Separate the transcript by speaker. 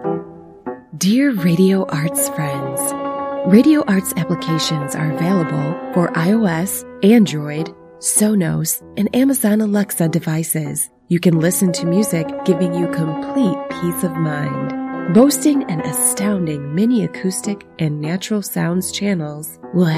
Speaker 1: Dear Radio Arts friends, Radio Arts applications are available for iOS, Android, Sonos, and Amazon Alexa devices. You can listen to music giving you complete peace of mind. Boasting an astounding mini acoustic and natural sounds channels will